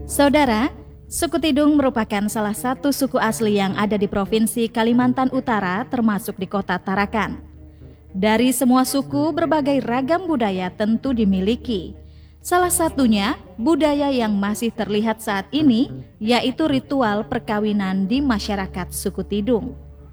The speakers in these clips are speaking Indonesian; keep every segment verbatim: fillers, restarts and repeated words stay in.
Saudara, suku Tidung merupakan salah satu suku asli yang ada di Provinsi Kalimantan Utara, termasuk di Kota Tarakan. Dari semua suku, berbagai ragam budaya tentu dimiliki. Salah satunya, budaya yang masih terlihat saat ini, yaitu ritual perkawinan di masyarakat suku Tidung.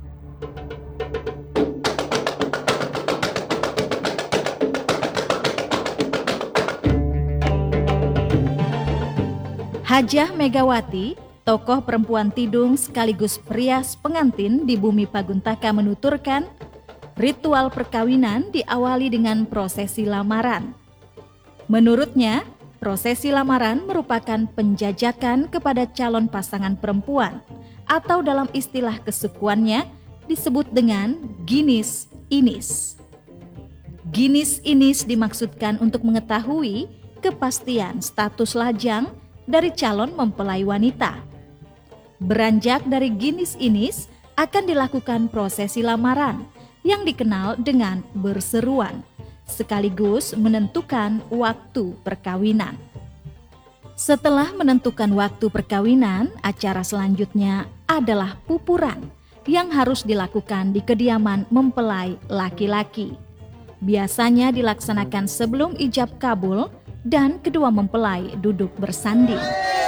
Hajah Megawati, tokoh perempuan Tidung sekaligus perias pengantin di bumi Paguntaka, menuturkan ritual perkawinan diawali dengan prosesi lamaran. Menurutnya, prosesi lamaran merupakan penjajakan kepada calon pasangan perempuan atau dalam istilah kesukuannya disebut dengan ginis inis. Ginis inis dimaksudkan untuk mengetahui kepastian status lajang dari calon mempelai wanita. Beranjak dari ginis inis akan dilakukan prosesi lamaran yang dikenal dengan berseruan, sekaligus menentukan waktu perkawinan. Setelah menentukan waktu perkawinan, acara selanjutnya adalah pupuran yang harus dilakukan di kediaman mempelai laki-laki. Biasanya dilaksanakan sebelum ijab kabul dan kedua mempelai duduk bersanding.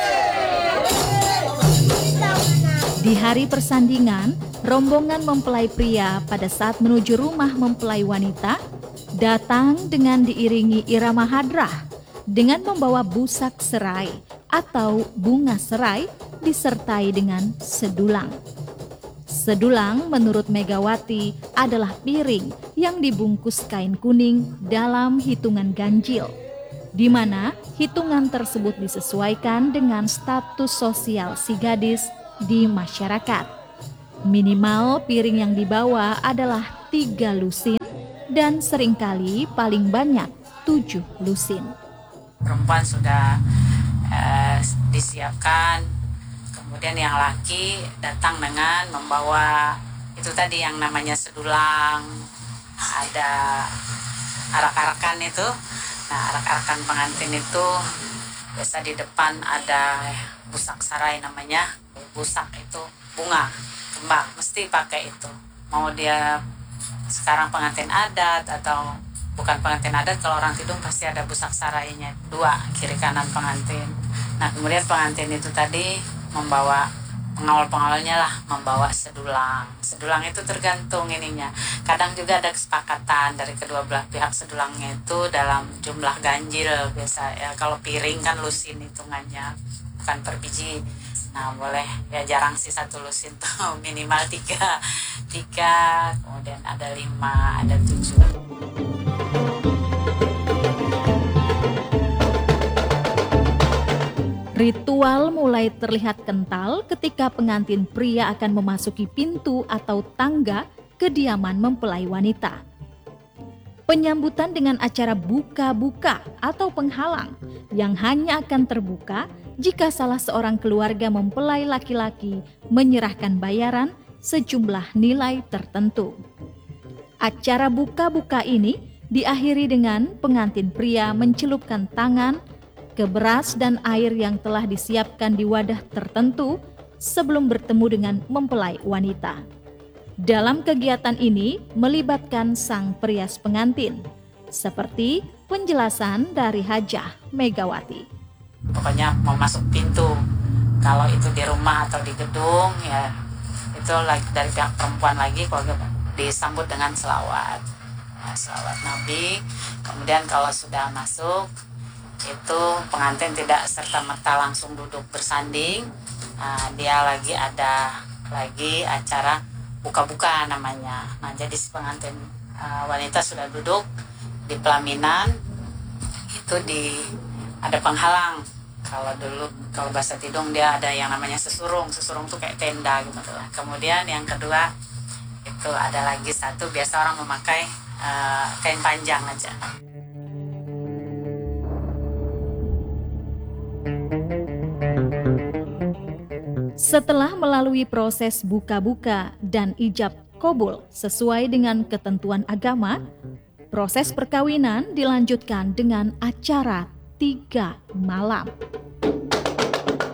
Di hari persandingan, rombongan mempelai pria pada saat menuju rumah mempelai wanita datang dengan diiringi irama hadrah dengan membawa busak serai atau bunga serai disertai dengan sedulang. Sedulang menurut Megawati adalah piring yang dibungkus kain kuning dalam hitungan ganjil, di mana hitungan tersebut disesuaikan dengan status sosial si gadis di masyarakat. Minimal piring yang dibawa adalah tiga lusin dan seringkali paling banyak tujuh lusin. Perempuan sudah eh, disiapkan, kemudian yang laki datang dengan membawa itu tadi yang namanya sedulang, ada arak-arakan itu. Nah, arak-arakan pengantin itu biasa di depan ada busak sarai namanya. Busak itu bunga, kembang, mesti pakai itu. Mau dia sekarang pengantin adat atau bukan pengantin adat, kalau orang Tidung pasti ada busak sarainya, dua, kiri kanan pengantin. Nah, kemudian pengantin itu tadi membawa, pengawal-pengawalnya lah membawa sedulang. Sedulang itu tergantung ininya. Kadang juga ada kesepakatan dari kedua belah pihak, sedulangnya itu dalam jumlah ganjil biasa ya. Kalau piring kan lusin hitungannya, bukan per biji. Nah, boleh ya, jarang sih satu lusin tuh, minimal tiga, tiga, kemudian ada lima, ada tujuh. Ritual mulai terlihat kental ketika pengantin pria akan memasuki pintu atau tangga kediaman mempelai wanita. Penyambutan dengan acara buka-buka atau penghalang yang hanya akan terbuka jika salah seorang keluarga mempelai laki-laki menyerahkan bayaran sejumlah nilai tertentu. Acara buka-buka ini diakhiri dengan pengantin pria mencelupkan tangan ke beras dan air yang telah disiapkan di wadah tertentu sebelum bertemu dengan mempelai wanita. Dalam kegiatan ini melibatkan sang perias pengantin, seperti penjelasan dari Hajah Megawati. Pokoknya mau masuk pintu, kalau itu di rumah atau di gedung ya itu lagi dari pihak perempuan lagi, kalau disambut dengan selawat, ya, selawat Nabi. Kemudian kalau sudah masuk itu pengantin tidak serta-merta langsung duduk bersanding. Nah, dia lagi ada lagi acara buka-buka namanya. Nah, jadi si pengantin uh, wanita sudah duduk di pelaminan, itu di ada penghalang. Kalau dulu kalau bahasa Tidung dia ada yang namanya sesurung. Sesurung tuh kayak tenda gitu lah. Kemudian yang kedua itu ada lagi satu, biasa orang memakai uh, kain panjang aja. Setelah melalui proses buka-buka dan ijab kabul sesuai dengan ketentuan agama, proses perkawinan dilanjutkan dengan acara tiga malam.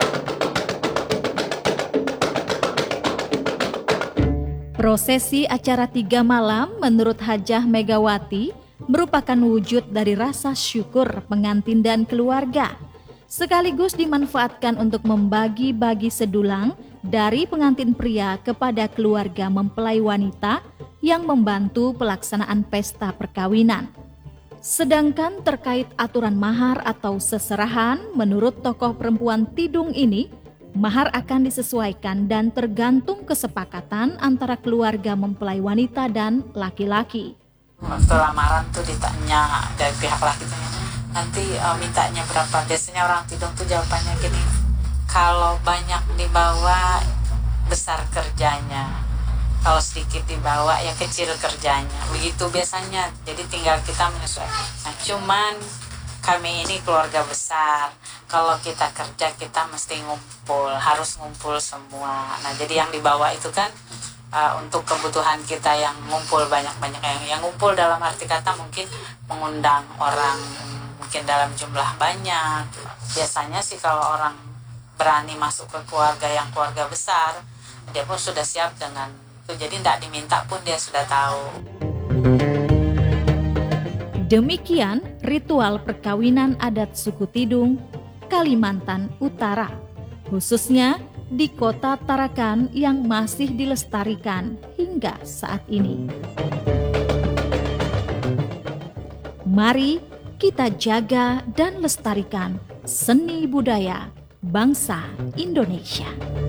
Prosesi acara tiga malam menurut Hajah Megawati merupakan wujud dari rasa syukur pengantin dan keluarga, sekaligus dimanfaatkan untuk membagi-bagi sedulang dari pengantin pria kepada keluarga mempelai wanita yang membantu pelaksanaan pesta perkawinan. Sedangkan terkait aturan mahar atau seserahan, menurut tokoh perempuan Tidung ini, mahar akan disesuaikan dan tergantung kesepakatan antara keluarga mempelai wanita dan laki-laki. Waktu lamaran tuh ditanya dari pihak laki tuh, nanti uh, mintanya berapa? Biasanya orang Tidung tuh jawabannya gini, kalau banyak dibawa besar kerjanya, kalau sedikit dibawa ya kecil kerjanya, begitu biasanya. Jadi tinggal kita menyesuaikan. Nah, cuman kami ini keluarga besar, kalau kita kerja kita mesti ngumpul, harus ngumpul semua. Nah, jadi yang dibawa itu kan uh, untuk kebutuhan kita yang ngumpul banyak-banyak, yang, yang ngumpul dalam arti kata mungkin mengundang orang mungkin dalam jumlah banyak. Biasanya sih kalau orang berani masuk ke keluarga yang keluarga besar, dia pun sudah siap dengan itu, jadi tidak diminta pun dia sudah tahu. Demikian ritual perkawinan adat suku Tidung, Kalimantan Utara, khususnya di kota Tarakan yang masih dilestarikan hingga saat ini. Mari kita jaga dan lestarikan seni budaya bangsa Indonesia.